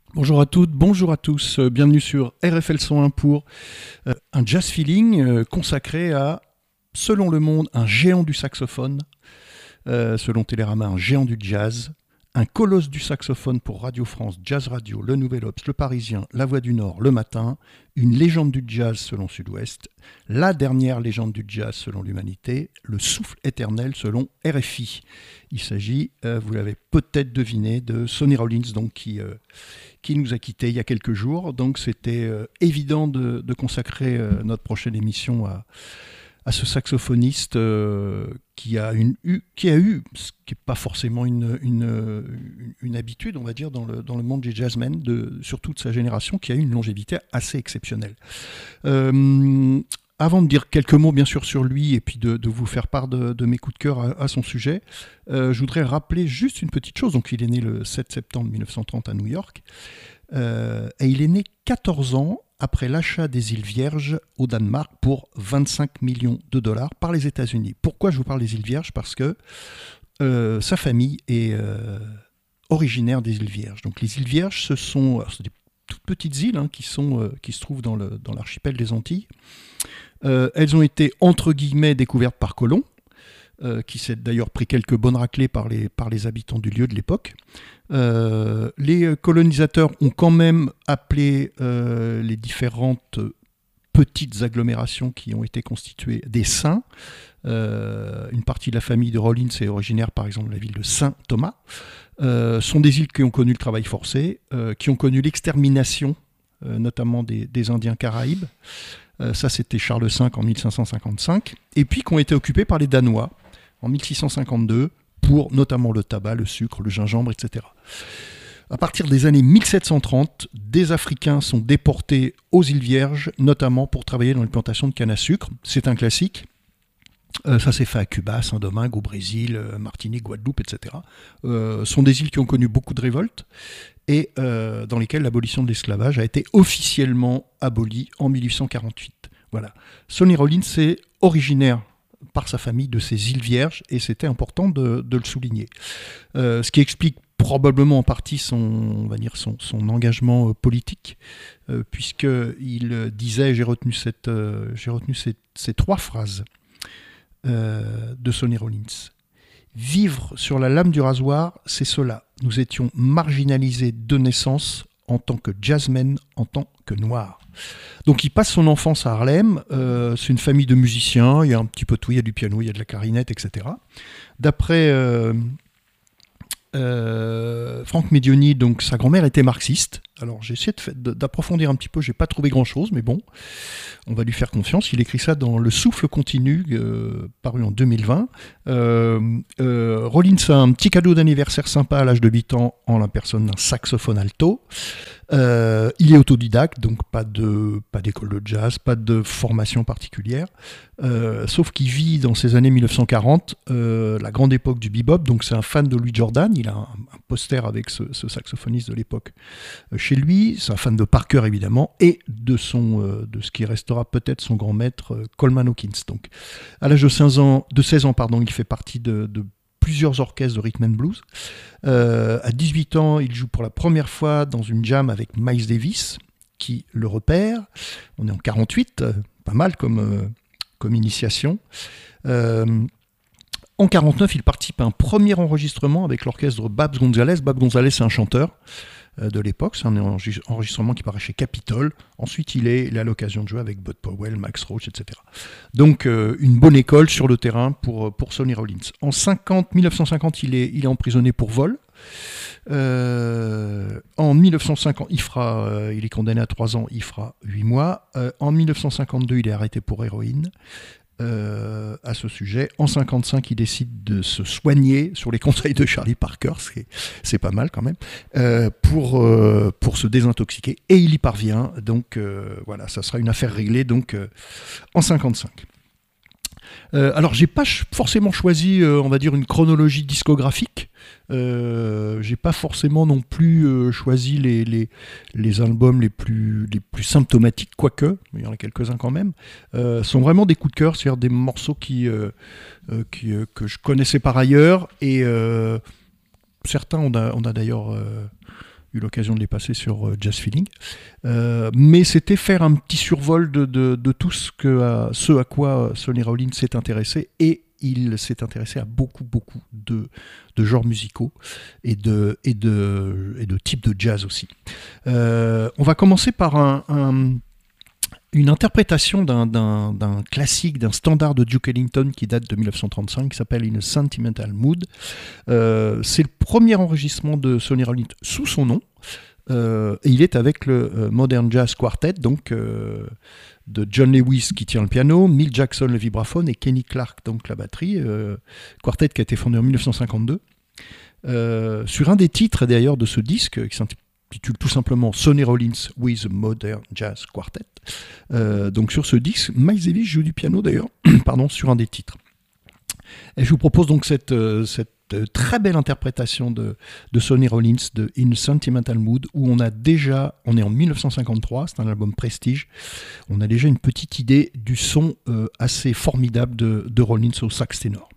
Bonjour à toutes, bonjour à tous, bienvenue sur RFL 101 pour un jazz feeling consacré à, selon Le Monde, un géant du saxophone, selon Télérama, un géant du jazz, un colosse du saxophone pour Radio France, Jazz Radio, Le Nouvel Obs, Le Parisien, La Voix du Nord, Le Matin, une légende du jazz selon Sud-Ouest, la dernière légende du jazz selon l'Humanité, le souffle éternel selon RFI. Il s'agit, vous l'avez peut-être deviné, de Sonny Rollins, donc qui nous a quittés il y a quelques jours. Donc c'était évident de consacrer notre prochaine émission à ce saxophoniste qui a eu, ce qui n'est pas forcément une habitude, on va dire, dans le monde des jazzmen, surtout de sa génération, qui a eu une longévité assez exceptionnelle. Avant de dire quelques mots bien sûr sur lui et puis de vous faire part de mes coups de cœur à son sujet, je voudrais rappeler juste une petite chose. Donc il est né le 7 septembre 1930 à New York et il est né 14 ans après l'achat des îles Vierges au Danemark pour 25 millions de dollars par les États-Unis. Pourquoi je vous parle des îles Vierges ? Parce que sa famille est originaire des îles Vierges. Donc les îles Vierges, c'est des toutes petites îles qui se trouvent dans l'archipel des Antilles. Elles ont été entre guillemets découvertes par Colomb, qui s'est d'ailleurs pris quelques bonnes raclées par les habitants du lieu de l'époque. Les colonisateurs ont quand même appelé les différentes petites agglomérations qui ont été constituées des saints. Une partie de la famille de Rollins est originaire par exemple de la ville de Saint-Thomas. Sont des îles qui ont connu le travail forcé, qui ont connu l'extermination notamment des Indiens Caraïbes. Ça c'était Charles V en 1555. Et puis qui ont été occupés par les Danois en 1652 pour notamment le tabac, le sucre, le gingembre, etc. À partir des années 1730, des Africains sont déportés aux îles Vierges, notamment pour travailler dans les plantations de canne à sucre. C'est un classique. Ça s'est fait à Cuba, Saint-Domingue, au Brésil, Martinique, Guadeloupe, etc. Sont des îles qui ont connu beaucoup de révoltes et dans lesquelles l'abolition de l'esclavage a été officiellement abolie en 1848. Voilà. Sonny Rollins est originaire par sa famille de ces îles Vierges et c'était important de le souligner. Ce qui explique probablement en partie son engagement politique, puisqu'il disait, j'ai retenu ces trois phrases de Sonny Rollins. Vivre sur la lame du rasoir, c'est cela. Nous étions marginalisés de naissance en tant que jazzmen, en tant que noirs. Donc il passe son enfance à Harlem, c'est une famille de musiciens, il y a un petit peu tout, il y a du piano, il y a de la clarinette, etc. D'après Franck Medioni, donc sa grand-mère était marxiste. Alors j'ai essayé d'approfondir un petit peu, j'ai pas trouvé grand-chose, mais bon, on va lui faire confiance. Il écrit ça dans Le Souffle continu, paru en 2020. Rollins a un petit cadeau d'anniversaire sympa à l'âge de 8 ans en la personne d'un saxophone alto. Il est autodidacte, donc pas d'école de jazz, pas de formation particulière, sauf qu'il vit dans ces années 1940, la grande époque du bebop, donc c'est un fan de Louis Jordan, il a un poster avec ce saxophoniste de l'époque chez lui, c'est un fan de Parker évidemment, et de ce qui restera peut-être son grand maître Coleman Hawkins. Donc à l'âge de 16 ans, il fait partie de plusieurs orchestres de rhythm and blues. À 18 ans, il joue pour la première fois dans une jam avec Miles Davis, qui le repère. On est en 48, pas mal comme initiation. En 49, il participe à un premier enregistrement avec l'orchestre Babs Gonzalez. Babs Gonzalez, c'est un chanteur de l'époque. C'est un enregistrement qui paraît chez Capitol. Ensuite, il a l'occasion de jouer avec Bud Powell, Max Roach, etc. Donc, une bonne école sur le terrain pour Sonny Rollins. En 1950, il est emprisonné pour vol. En 1950, il est condamné à 3 ans, il fera 8 mois. En 1952, il est arrêté pour héroïne. À ce sujet. En 1955, il décide de se soigner sur les conseils de Charlie Parker, c'est pas mal quand même, pour se désintoxiquer, et il y parvient. Donc voilà, ça sera une affaire réglée donc en 1955. Alors j'ai pas forcément choisi, on va dire, une chronologie discographique. J'ai pas forcément non plus choisi les albums les plus symptomatiques, quoique, il y en a quelques-uns quand même. Sont vraiment des coups de cœur, c'est-à-dire des morceaux que je connaissais par ailleurs, et certains on a d'ailleurs eu l'occasion de les passer sur Jazz Feeling. Mais c'était faire un petit survol de tout ce à quoi Sonny Rollins s'est intéressé, et il s'est intéressé à beaucoup de genres musicaux et de types de jazz aussi. On va commencer par une interprétation d'un classique, d'un standard de Duke Ellington qui date de 1935, qui s'appelle In a Sentimental Mood. C'est le premier enregistrement de Sonny Rollins sous son nom. Et il est avec le Modern Jazz Quartet, donc de John Lewis qui tient le piano, Milt Jackson le vibraphone et Kenny Clarke donc la batterie. Quartet qui a été fondé en 1952. Sur un des titres d'ailleurs de ce disque qui s'intitule tout simplement Sonny Rollins with a Modern Jazz Quartet. Donc sur ce disque, Miles Davis joue du piano d'ailleurs, pardon, sur un des titres. Et je vous propose donc cette très belle interprétation de Sonny Rollins de In Sentimental Mood, où on est en 1953, c'est un album prestige, on a déjà une petite idée du son assez formidable de Rollins au sax ténor.